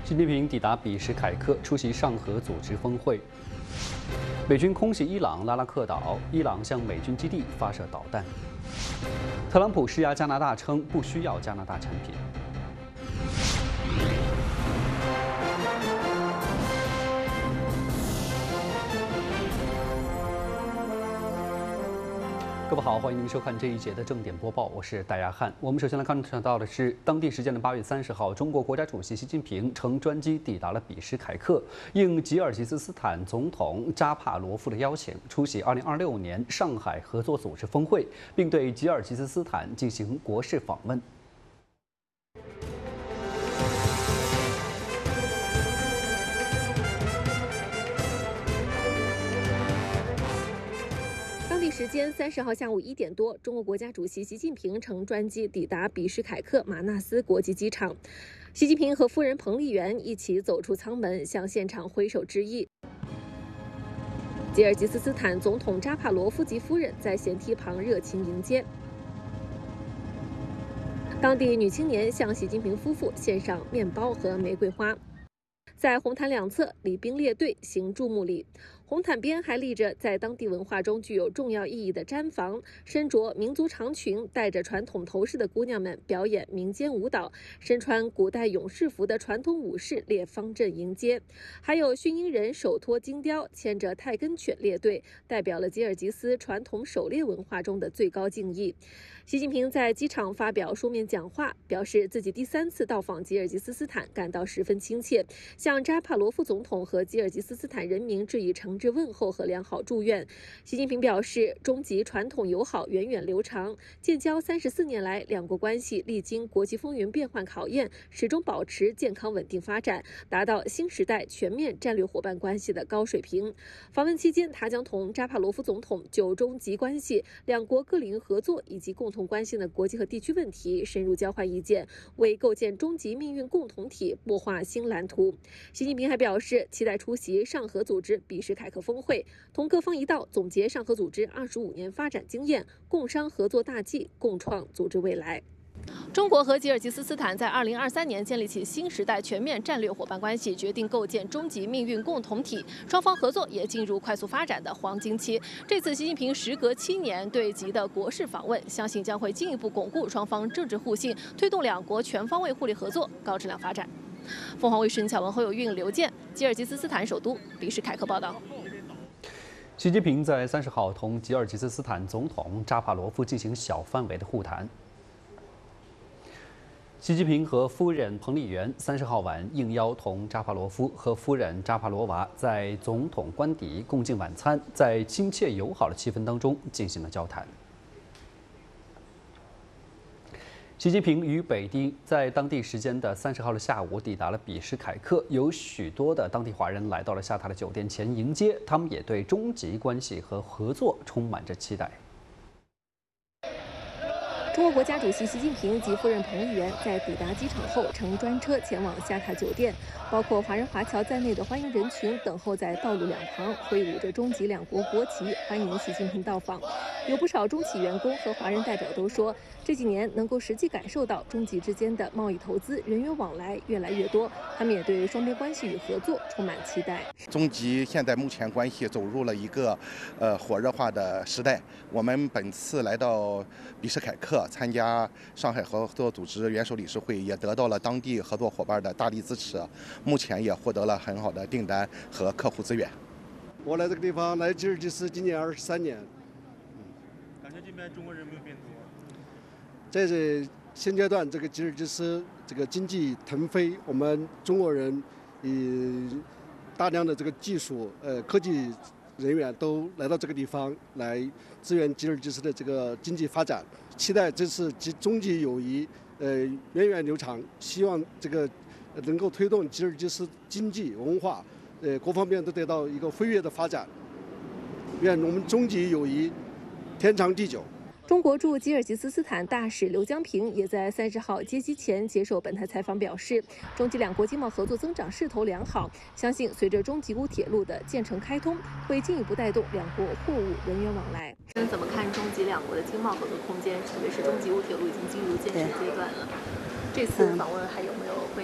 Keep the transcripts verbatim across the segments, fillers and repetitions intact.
习近平抵达比什凯克出席上合组织峰会。美军空袭伊朗拉拉克岛，伊朗向美军基地发射导弹。特朗普施压加拿大，称不需要加拿大产品。 各位好，欢迎您收看这一节的正点播报，我是戴亚汉。我们首先来看到的是，当地时间的八月三十号，中国国家主席习近平乘专机抵达了比什凯克，应吉尔吉斯斯坦总统扎帕罗夫的邀请，出席二零二六年上海合作组织峰会，并对吉尔吉斯斯坦进行国事访问。 当地时间三十号下午一点多，中国国家主席习近平乘专机抵达比什凯克马纳斯国际机场。习近平和夫人彭丽媛一起走出舱门，向现场挥手致意。吉尔吉斯斯坦总统扎帕罗夫及夫人在舷梯旁热情迎接。当地女青年向习近平夫妇献上面包和玫瑰花。 在红毯两侧，礼兵列队行注目礼。红毯边还立着在当地文化中具有重要意义的毡房，身着民族长裙、戴着传统头饰的姑娘们表演民间舞蹈，身穿古代勇士服的传统武士列方阵迎接，还有驯鹰人手托金雕，牵着泰根犬列队，代表了吉尔吉斯传统狩猎文化中的最高敬意。 习近平在机场发表书面讲话，表示自己第三次到访吉尔吉斯斯坦感到十分亲切，向扎帕罗夫总统和吉尔吉斯斯坦人民致以诚挚问候和良好祝愿。习近平表示，中吉传统友好源远流长，建交三十四年来，两国关系历经国际风云变幻考验，始终保持健康稳定发展，达到新时代全面战略伙伴关系的高水平。访问期间，他将同扎帕罗夫总统就中吉关系、两国各领域合作以及共同 关心的国际和地区问题深入交换意见，为构建中吉命运共同体擘画新蓝图。习近平还表示，期待出席上合组织比什凯克峰会，同各方一道总结上合组织二十五年发展经验，共商合作大计，共创组织未来。 中国和吉尔吉斯斯坦在二零二三年建立起新时代全面战略伙伴关系，决定构建中吉命运共同体，双方合作也进入快速发展的黄金期。这次习近平时隔七年对吉的国事访问，相信将会进一步巩固双方政治互信，推动两国全方位互利合作高质量发展。凤凰卫视巧文侯有运、刘健，吉尔吉斯斯坦首都比什凯克报道。 习近平在三十号同吉尔吉斯斯坦总统扎帕罗夫进行小范围的互谈。 习近平和夫人彭丽媛三十号晚应邀同扎帕罗夫和夫人扎帕罗娃在总统官邸共进晚餐，在亲切友好的气氛当中进行了交谈。习近平于北京在当地时间的三十号的下午抵达了比什凯克，有许多的当地华人来到了下榻的酒店前迎接，他们也对中吉关系和合作充满着期待。 中国国家主席习近平及夫人彭丽媛在抵达机场后，乘专车前往下榻酒店。包括华人华侨在内的欢迎人群等候在道路两旁，挥舞着中吉两国国旗，欢迎习近平到访。有不少中企员工和华人代表都说，这几年能够实际感受到中吉之间的贸易投资、人员往来越来越多，他们也对双边关系与合作充满期待。 中吉现在目前关系走入了一个呃火热化的时代。我们本次来到比什凯克参加上海合作组织元首理事会，也得到了当地合作伙伴的大力支持，目前也获得了很好的订单和客户资源。 我来这个地方来吉尔吉斯今年二十三年， 感觉这边中国人没有变多。 在这现阶段，这个吉尔吉斯这个经济腾飞，我们中国人以大量的这个技术呃科技人员都来到这个地方来支援吉尔吉斯的这个经济发展，期待这次吉中吉友谊呃源远流长，希望这个能够推动吉尔吉斯经济文化呃各方面都得到一个飞跃的发展。愿我们中吉友谊天长地久。 中国驻吉尔吉斯斯坦大使刘江平也在三十号接机前接受本台采访，表示，中吉两国经贸合作增长势头良好，相信随着中吉乌铁路的建成开通，会进一步带动两国货物人员往来。 您怎么看中吉两国的经贸合作空间？特别是中吉乌铁路已经进入建设阶段了，这次访问还有没有会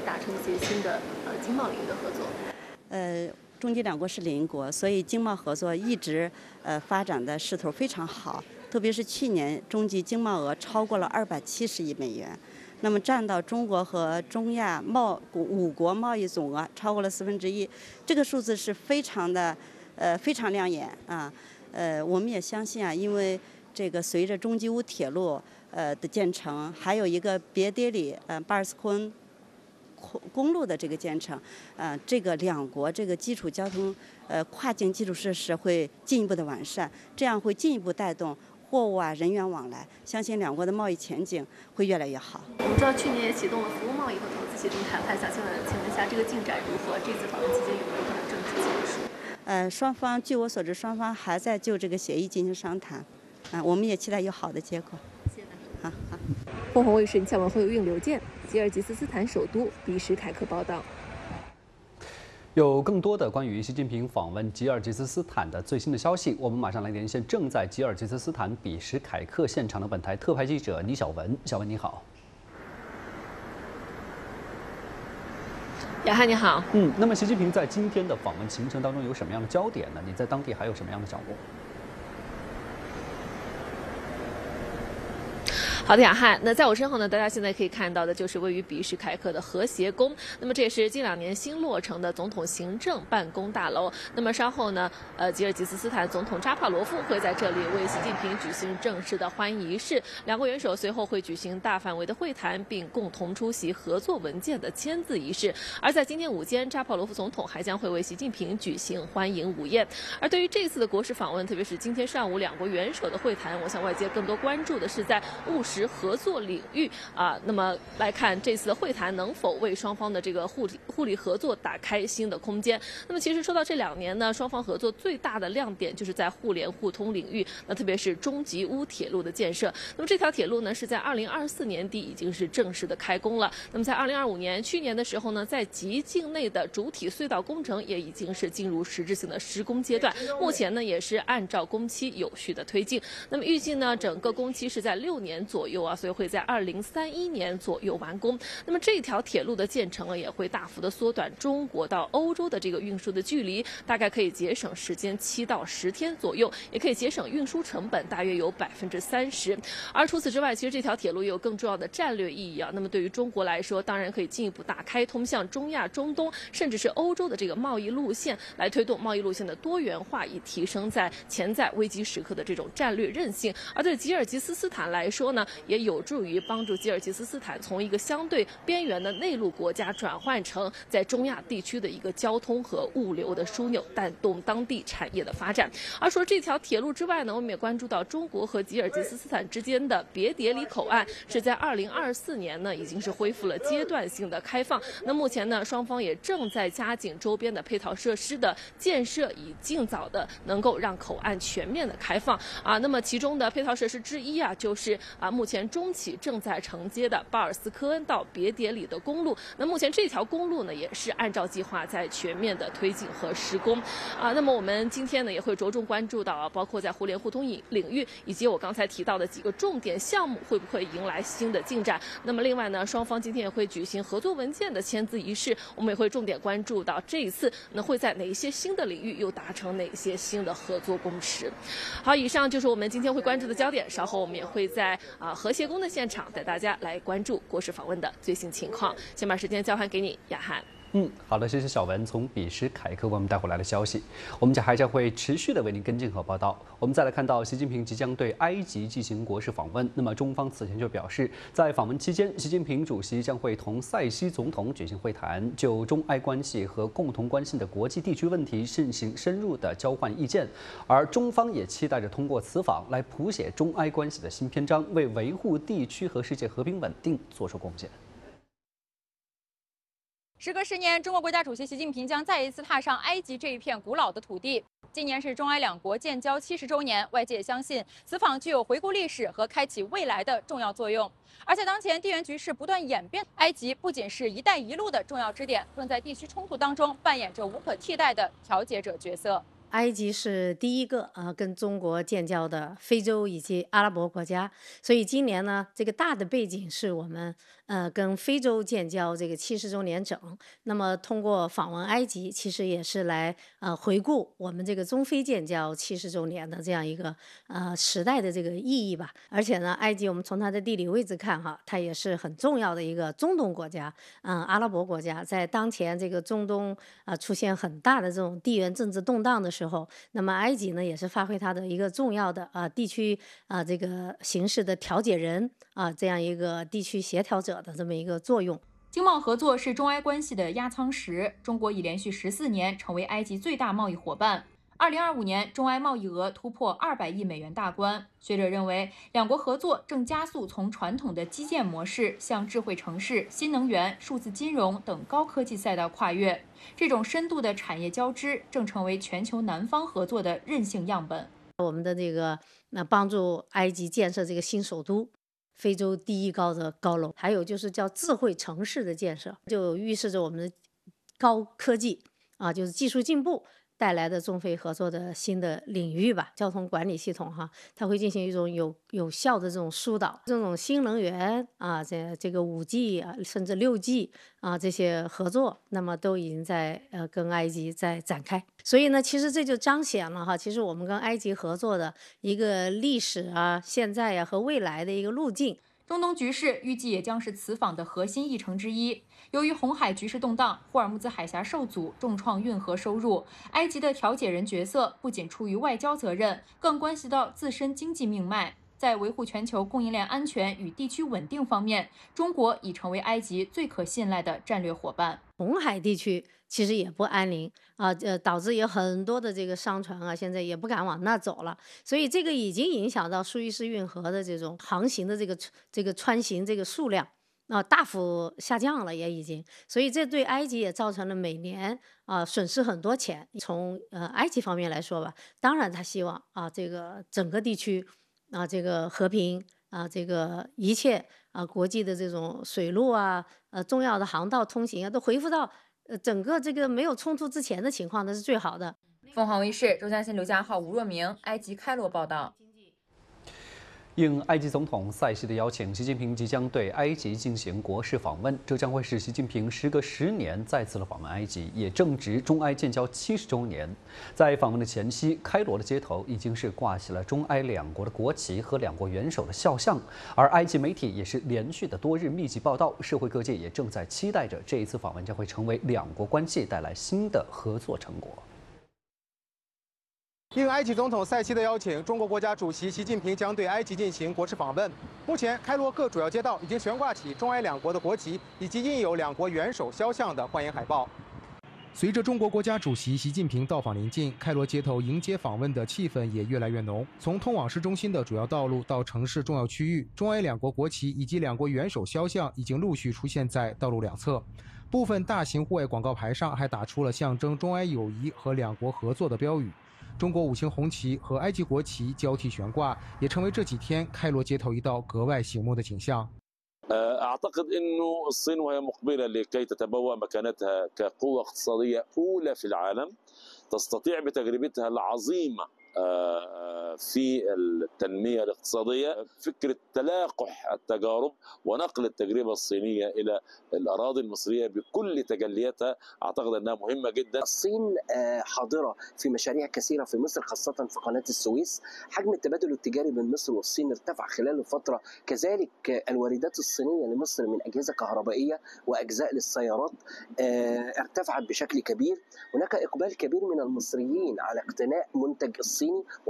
达成一些新的呃经贸领域的合作？ 呃，中吉两国是邻国，所以经贸合作一直呃发展的势头非常好。特别是去年中吉经贸额超过了二百七十亿美元，那么占到中国和中亚贸五国贸易总额超过了四分之一，这个数字是非常的呃非常亮眼啊。呃，我们也相信啊，因为这个随着中吉乌铁路呃的建成，还有一个别迭里呃巴尔斯库恩公路的这个建成，呃，这个两国这个基础交通呃跨境基础设施会进一步的完善，这样会进一步带动货物啊人员往来，相信两国的贸易前景会越来越好。 我们知道去年也启动了服务贸易和投资协定谈判，想请问请问一下这个进展如何？这次访问期间有没有可能正式签署？ 呃，双方据我所知，双方还在就这个协议进行商谈，啊、呃，我们也期待有好的结果。 谢谢大家。 好好。 凤凰卫视侨委会运流件，吉尔吉斯斯坦首都比什凯克报道。 有更多的关于习近平访问吉尔吉斯斯坦的最新的消息，我们马上来连线正在吉尔吉斯斯坦比什凯克现场的本台特派记者倪小文。小文你好。 雅翰你好。 嗯，那么习近平在今天的访问行程当中有什么样的焦点呢？你在当地还有什么样的掌握？ 好的，雅翰。那在我身后呢，大家现在可以看到的就是位于比什凯克的和谐宫。那么这也是近两年新落成的总统行政办公大楼。那么稍后呢，呃，吉尔吉斯斯坦总统扎帕罗夫会在这里为习近平举行正式的欢迎仪式。两国元首随后会举行大范围的会谈，并共同出席合作文件的签字仪式。而在今天午间，扎帕罗夫总统还将会为习近平举行欢迎午宴。而对于这次的国事访问，特别是今天上午两国元首的会谈，我想外界更多关注的是在务实合作领域啊，那么来看这次的会谈能否为双方的这个互互利合作打开新的空间。那么其实说到这两年呢，双方合作最大的亮点就是在互联互通领域，那特别是中吉乌铁路的建设。那么这条铁路呢是在二零二四年底已经是正式的开工了。那么在二零二五年去年的时候呢，在吉境内的主体隧道工程也已经是进入实质性的施工阶段，目前呢也是按照工期有序的推进。那么预计呢整个工期是在六年左右啊。所以会在二零三一年左右完工。那么这条铁路的建成呢，也会大幅的缩短中国到欧洲的这个运输的距离，大概可以节省时间七到十天左右，也可以节省运输成本大约有百分之三十。而除此之外，其实这条铁路也有更重要的战略意义啊。那么对于中国来说，当然可以进一步打开通向中亚、中东甚至是欧洲的这个贸易路线，来推动贸易路线的多元化，以提升在潜在危机时刻的这种战略韧性。而对吉尔吉斯斯坦来说呢，也有助于帮助吉尔吉斯斯坦从一个相对边缘的内陆国家转换成在中亚地区的一个交通和物流的枢纽，带动当地产业的发展。而除了这条铁路之外呢，我们也关注到中国和吉尔吉斯斯坦之间的别迭里口岸是在二零二四年呢已经是恢复了阶段性的开放。那目前呢，双方也正在加紧周边的配套设施的建设，以尽早的能够让口岸全面的开放啊。那么其中的配套设施之一啊，就是啊目前中期正在承接的巴尔斯科恩到别迭里的公路。那目前这条公路呢，也是按照计划在全面的推进和施工啊。那么我们今天呢，也会着重关注到啊，包括在互联互通领域，以及我刚才提到的几个重点项目会不会迎来新的进展。那么另外呢，双方今天也会举行合作文件的签字仪式，我们也会重点关注到这一次呢会在哪一些新的领域又达成哪些新的合作共识。好，以上就是我们今天会关注的焦点，稍后我们也会在啊和谐宫的现场带大家来关注国事访问的最新情况。先把时间交还给你，雅涵。 嗯，好的，谢谢小文从比什凯克为我们带回来的消息，我们还将会持续的为您跟进和报道。我们再来看到，习近平即将对埃及进行国事访问。那么中方此前就表示，在访问期间，习近平主席将会同塞西总统举行会谈，就中埃关系和共同关心的国际地区问题进行深入的交换意见。而中方也期待着通过此访来谱写中埃关系的新篇章，为维护地区和世界和平稳定做出贡献。 时隔十年，中国国家主席习近平将再一次踏上埃及这一片古老的土地。今年是中埃两国建交七十周年，外界相信此访具有回顾历史和开启未来的重要作用。而且当前地缘局势不断演变，埃及不仅是一带一路的重要支点，更在地区冲突当中扮演着无可替代的调解者角色。 埃及是第一个啊跟中国建交的非洲以及阿拉伯国家，所以今年呢，这个大的背景是我们呃，跟非洲建交这个七十周年整。那么通过访问埃及，其实也是来呃回顾我们这个中非建交七十周年的这样一个呃时代的这个意义吧。而且呢，埃及我们从它的地理位置看哈，它也是很重要的一个中东国家，嗯、阿拉伯国家，在当前这个中东啊、呃、出现很大的这种地缘政治动荡的时候，那么埃及呢也是发挥它的一个重要的啊、呃、地区啊、呃、这个形势的调解人啊、呃、这样一个地区协调者的这么一个作用。 经贸合作是中埃关系的压舱石，中国已连续十四年成为埃及最大贸易伙伴。二零二五年，中埃贸易额突破二百亿美元大关。学者认为，两国合作正加速从传统的基建模式向智慧城市、新能源、数字金融等高科技赛道跨越。这种深度的产业交织正成为全球南方合作的韧性样本。 我们的这个那帮助埃及建设这个新首都。非洲第一高的高楼，还有就是叫智慧城市的建设，就预示着我们的高科技啊，就是技术进步带来的中非合作的新的领域吧。交通管理系统哈，它会进行一种有有效的这种疏导，这种新能源啊，这这个五 G 啊，甚至六 G 啊这些合作，那么都已经在呃跟埃及在展开。所以呢，其实这就彰显了哈，其实我们跟埃及合作的一个历史啊、现在呀、啊、和未来的一个路径。 中东局势预计也将是此访的核心议程之一。由于红海局势动荡，霍尔木兹海峡受阻，重创运河收入，埃及的调解人角色不仅出于外交责任，更关系到自身经济命脉。在维护全球供应链安全与地区稳定方面，中国已成为埃及最可信赖的战略伙伴。 红海地区其实也不安宁啊，呃，导致有很多的这个商船啊，现在也不敢往那走了，所以这个已经影响到苏伊士运河的这种航行的这个这个穿行这个数量啊，大幅下降了，也已经，所以这对埃及也造成了每年啊损失很多钱。从呃埃及方面来说吧，当然他希望啊这个整个地区啊这个和平啊这个一切啊国际的这种水路啊呃重要的航道通行啊都恢复到呃整个这个没有冲突之前的情况，那是最好的。 凤凰卫视周嘉欣、刘佳浩、吴若明，埃及开罗报道。 应埃及总统塞西的邀请，习近平即将对埃及进行国事访问。这将会是习近平时隔十年再次的访问埃及，也正值中埃建交七十周年。在访问的前夕，开罗的街头已经是挂起了中埃两国的国旗和两国元首的肖像，而埃及媒体也是连续的多日密集报道，社会各界也正在期待着这一次访问将会成为两国关系带来新的合作成果。 应埃及总统塞西的邀请，中国国家主席习近平将对埃及进行国事访问。目前，开罗各主要街道已经悬挂起中埃两国的国旗，以及印有两国元首肖像的欢迎海报。随着中国国家主席习近平到访临近，开罗街头迎接访问的气氛也越来越浓。从通往市中心的主要道路到城市重要区域，中埃两国国旗以及两国元首肖像已经陆续出现在道路两侧。部分大型户外广告牌上还打出了象征中埃友谊和两国合作的标语。中国五星红旗和埃及国旗交替悬挂，也成为这几天开罗街头一道格外醒目的景象。 أعتقد إنه الصين وهي مقبلة لكي تتبوأ مكانتها كقوة اقتصادية أولى في العالم تستطيع بتجربتها العظيمة في التنمية الاقتصادية فكرة تلاقح التجارب ونقل التجربة الصينية إلى الأراضي المصرية بكل تجلياتها أعتقد أنها مهمة جدا. الصين حاضرة في مشاريع كثيرة في مصر خاصة في قناة السويس. حجم التبادل التجاري بين مصر والصين ارتفع خلال الفترة، كذلك الواردات الصينية لمصر من أجهزة كهربائية وأجزاء للسيارات ارتفعت بشكل كبير. هناك إقبال كبير من المصريين على اقتناء منتج الصين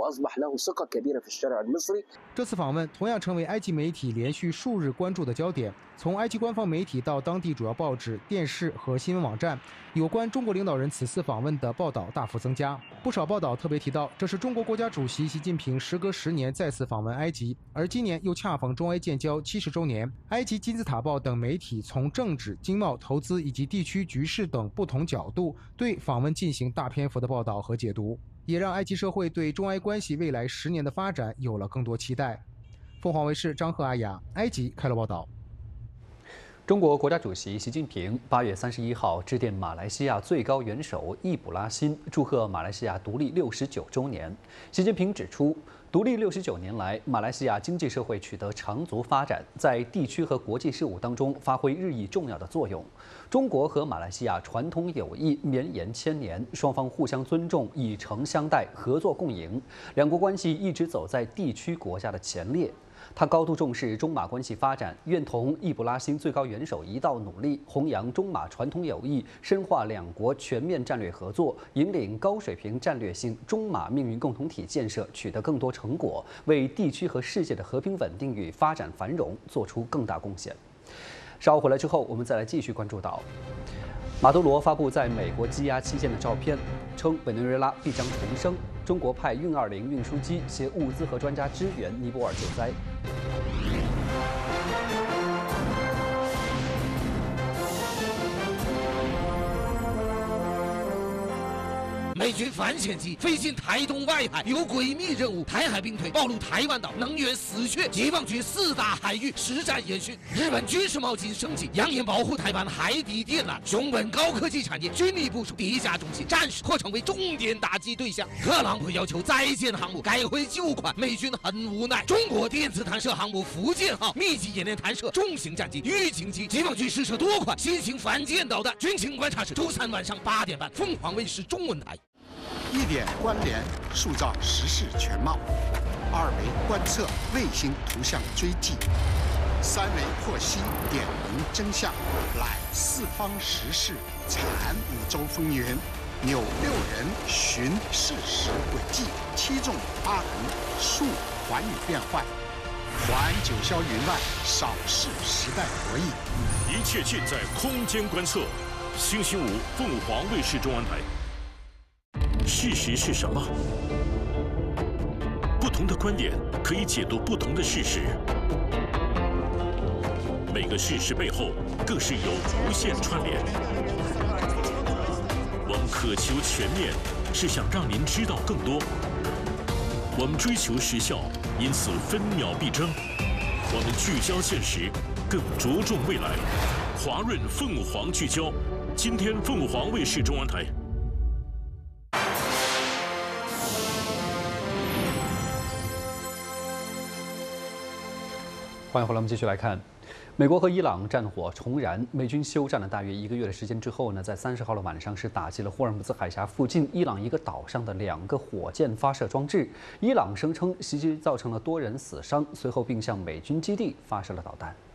这次访问同样成为埃及媒体连续数日关注的焦点。从埃及官方媒体到当地主要报纸、电视和新闻网站，有关中国领导人此次访问的报道大幅增加。不少报道特别提到，这是中国国家主席习近平时隔十年再次访问埃及，而今年又恰逢中埃建交七十周年。埃及金字塔报等媒体从政治、经贸、投资以及地区局势等不同角度对访问进行大篇幅的报道和解读，也让埃及社会对中埃关系未来十年的发展有了更多期待。凤凰卫视张赫、阿雅，埃及开罗报道。 中国国家主席习近平八月三十一号致电马来西亚最高元首易卜拉欣，祝贺马来西亚独立六十九周年。习近平指出， 独立六十九年来，马来西亚经济社会取得长足发展，在地区和国际事务当中发挥日益重要的作用。中国和马来西亚传统友谊绵延千年，双方互相尊重、以诚相待、合作共赢，两国关系一直走在地区国家的前列。 他高度重视中马关系发展，愿同易卜拉欣最高元首一道努力，弘扬中马传统友谊，深化两国全面战略合作，引领高水平战略性中马命运共同体建设取得更多成果，为地区和世界的和平稳定与发展繁荣做出更大贡献。稍后回来之后，我们再来继续关注到。 马杜罗发布在美国羁押期间的照片，称委内瑞拉必将重生。中国派运二零运输机携物资和专家支援尼泊尔救灾。 美军反潜机飞进台东外海，有诡秘任务。台海兵推暴露台湾岛能源死穴，解放军四大海域实战演训。日本军事贸易升级，扬言保护台湾海底电缆。熊本高科技产业军力部署地下中心，暂时或成为重点打击对象。特朗普要求再建航母，改回旧款，美军很无奈。中国电子弹射航母福建号密集演练弹射重型战机预警机，解放军试射多款新型反舰导弹。军情观察室周三晚上八点半，凤凰卫视中文台。 一点关联，塑造时事全貌；二维观测，卫星图像追迹；三维获悉，点明真相。览四方时事，产五洲风云，纽六人，寻事实轨迹。七纵八横，述寰宇变幻。环九霄云外，扫视时代博弈。 一切尽在空间观测。星期五，凤凰卫视中文台。 事实是什么？不同的观点可以解读不同的事实。每个事实背后更是有无限串联。我们渴求全面，是想让您知道更多。我们追求时效，因此分秒必争。我们聚焦现实，更着重未来。华润凤凰聚焦，今天凤凰卫视中文台。 欢迎回来，我们继续来看，美国和伊朗战火重燃。美军休战了大约一个月的时间之后呢，在三十号的晚上是打击了霍尔木兹海峡附近伊朗一个岛上的两个火箭发射装置。伊朗声称袭击造成了多人死伤，随后并向美军基地发射了导弹。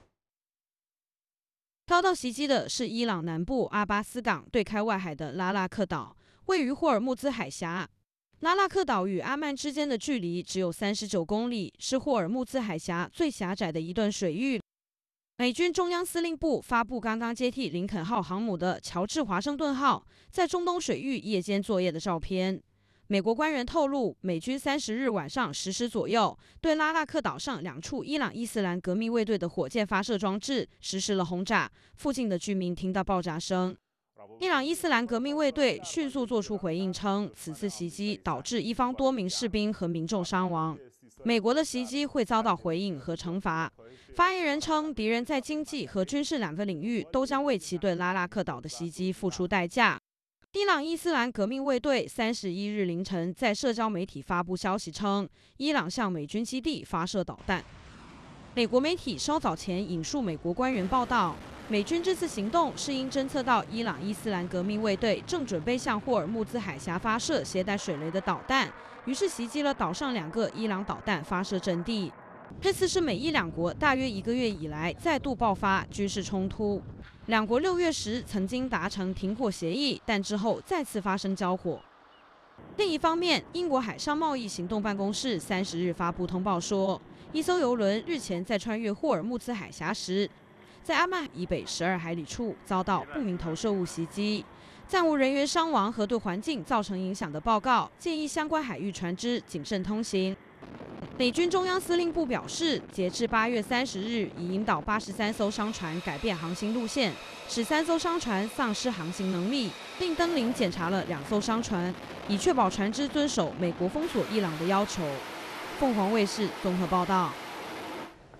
遭到袭击的是伊朗南部阿巴斯港对开外海的拉拉克岛，位于霍尔木兹海峡。 拉拉克岛与阿曼之间的距离只有三十九公里，是霍尔木兹海峡最狭窄的一段水域。美军中央司令部发布刚刚接替林肯号航母的乔治华盛顿号在中东水域夜间作业的照片。美国官员透露，美军三十日晚上十时左右，对拉拉克岛上两处伊朗伊斯兰革命卫队的火箭发射装置实施了轰炸，附近的居民听到爆炸声。 伊朗伊斯兰革命卫队迅速作出回应，称此次袭击导致一方多名士兵和民众伤亡。美国的袭击会遭到回应和惩罚。发言人称，敌人在经济和军事两个领域都将为其对拉拉克岛的袭击付出代价。伊朗伊斯兰革命卫队三十一日凌晨在社交媒体发布消息称，伊朗向美军基地发射导弹。美国媒体稍早前引述美国官员报道。 美军这次行动是因侦测到伊朗伊斯兰革命卫队正准备向霍尔木兹海峡发射携带水雷的导弹，于是袭击了岛上两个伊朗导弹发射阵地。这次是美伊两国大约一个月以来再度爆发军事冲突。两国六月时曾经达成停火协议，但之后再次发生交火。另一方面，英国海上贸易行动办公室三十日发布通报说，一艘邮轮日前在穿越霍尔木兹海峡时。 在阿曼以北十二海里处遭到不明投射物袭击，暂无人员伤亡和对环境造成影响的报告，建议相关海域船只谨慎通行。美军中央司令部表示，截至八月三十日，已引导八十三艘商船改变航行路线，使三艘商船丧失航行能力，并登临检查了两艘商船，以确保船只遵守美国封锁伊朗的要求。凤凰卫视综合报道。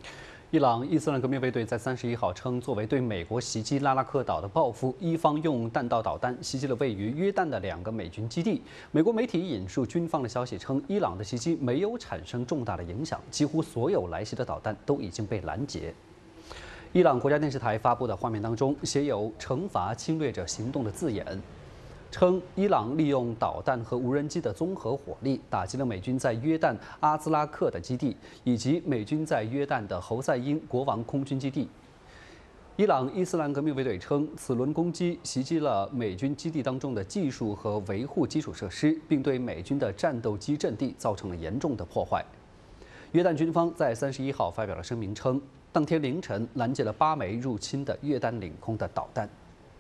伊朗伊斯兰革命卫队在三十一号称，作为对美国袭击拉拉克岛的报复，伊方用弹道导弹袭击了位于约旦的两个美军基地。美国媒体引述军方的消息称，伊朗的袭击没有产生重大的影响，几乎所有来袭的导弹都已经被拦截。伊朗国家电视台发布的画面当中写有“惩罚侵略者行动”的字眼。 称伊朗利用导弹和无人机的综合火力打击了美军在约旦阿兹拉克的基地，以及美军在约旦的侯赛因国王空军基地。伊朗伊斯兰革命卫队称，此轮攻击袭击了美军基地当中的技术和维护基础设施，并对美军的战斗机阵地造成了严重的破坏。约旦军方在三十一号发表了声明称，当天凌晨拦截了八枚入侵的约旦领空的导弹。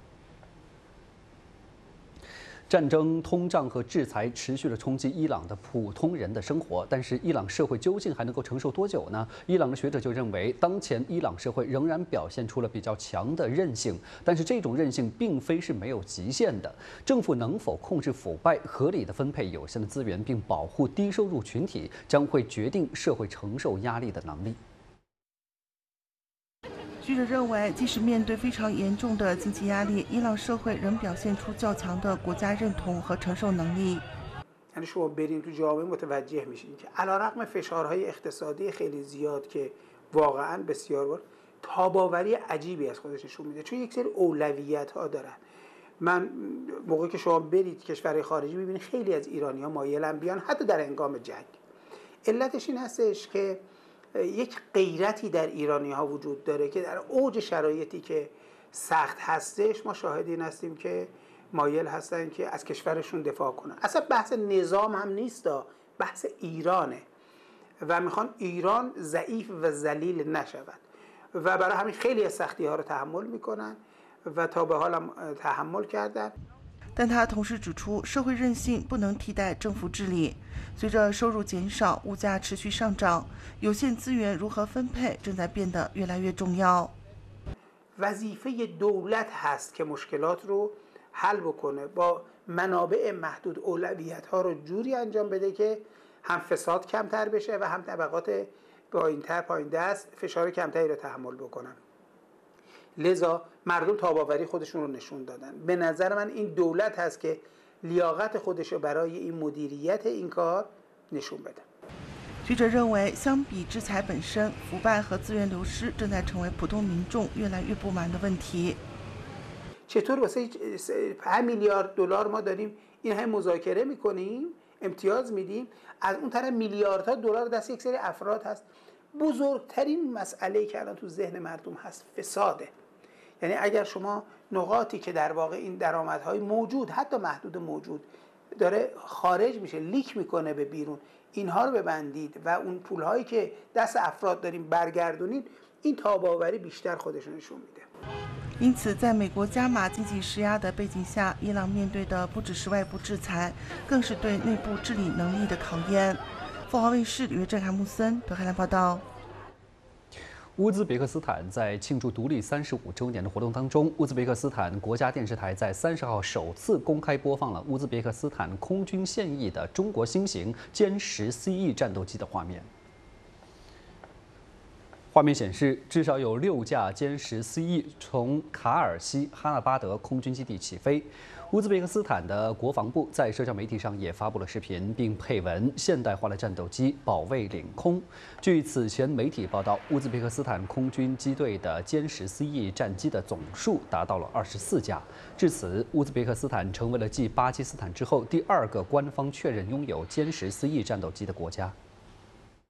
战争、通胀和制裁持续地冲击伊朗的普通人的生活，但是伊朗社会究竟还能够承受多久呢？伊朗的学者就认为，当前伊朗社会仍然表现出了比较强的韧性，但是这种韧性并非是没有极限的。政府能否控制腐败、合理地分配有限的资源，并保护低收入群体，将会决定社会承受压力的能力。 学者认为，即使面对非常严重的经济压力，伊朗社会仍表现出较强的国家认同和承受能力。 یعنی شما برین تو جامعه متوجه میشین که علیرغم فشارهای اقتصادی خیلی زیاد که واقعا بسیار بار تاباوری عجیبی از خودش نشون میده، چون یک سری اولویت‌ها دارن. من موقعی که شما برید کشورهای خارجی می‌بینید خیلی از ایرانی‌ها مایلن بیان حتی در هنگام جنگ. علتش این هستش که یک غیرتی در ایرانی ها وجود داره که در اوج شرایطی که سخت هستش ما شاهد این هستیم که مایل هستن که از کشورشون دفاع کنن. اصلا بحث نظام هم نیست، بحث ایرانه و میخوان ایران ضعیف و ذلیل نشود و برای همین خیلی از سختی ها رو تحمل میکنن و تا به حال هم تحمل کردن. 但他同时指出，社会韧性不能替代政府治理。随着收入减少，物价持续上涨，有限资源如何分配正在变得越来越重要。 وظیفه دولت هست که مشکلات رو حل بکنه، با منابع محدود اولویت ها رو جوری انجام بده که هم فساد کمتر بشه و هم طبقات پایین‌تر پایین دست فشار کمتری رو تحمل بکنن. لذا مردم تاباوری خودشون رو نشون دادن. به نظر من این دولت هست که لیاقت خودش رو برای این مدیریت این کار نشون بده. 学者认为，相比制裁本身，腐败和资源流失正在成为普通民众越来越不满的问题。 چطور واسه پنج میلیارد دلار ما داریم این همه مذاکره میکنیم، امتیاز میدیم، از اون طرف میلیاردها دلار دست یک سری افراد هست. بزرگترین مسئله‌ای که الان تو ذهن مردم هست فساده. یعنی اگر شما نقاطی که در واقع این درآمدهای موجود حتی محدود موجود داره خارج میشه، لیک میکنه به بیرون، اینها رو ببندید و اون پولهایی که دست افراد داریم برگردونید، این تاباوری بیشتر خودش نشون میده. 因此，在美国加码经济施压的背景下，伊朗面对的不只是外部制裁，更是对内部治理能力的考验。凤凰卫视李月正、韩木森北海南报道。 乌兹别克斯坦在庆祝独立三十五周年的活动当中，乌兹别克斯坦国家电视台在三十号首次公开播放了乌兹别克斯坦空军现役的中国新型歼十 C E 战斗机的画面。画面显示，至少有六架歼十 C E 从卡尔西哈纳巴德空军基地起飞。 乌兹别克斯坦的国防部在社交媒体上也发布了视频，并配文“现代化的战斗机保卫领空”。据此前媒体报道，乌兹别克斯坦空军机队的歼十 C E 战机的总数达到了二十四架。至此，乌兹别克斯坦成为了继巴基斯坦之后第二个官方确认拥有歼十 C E 战斗机的国家。